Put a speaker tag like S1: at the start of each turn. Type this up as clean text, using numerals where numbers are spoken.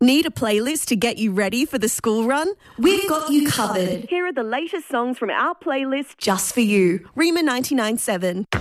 S1: Need a playlist to get you ready for the school run?
S2: We've got you covered.
S1: Here are the latest songs from our playlist just for you. Rima 99.7.